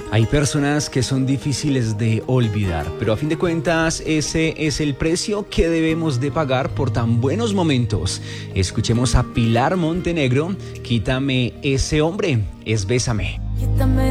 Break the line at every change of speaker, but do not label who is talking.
Hay personas que son difíciles de olvidar, pero a fin de cuentas ese es el precio que debemos de pagar por tan buenos momentos. Escuchemos a Pilar Montenegro, Quítame ese hombre, es Bésame.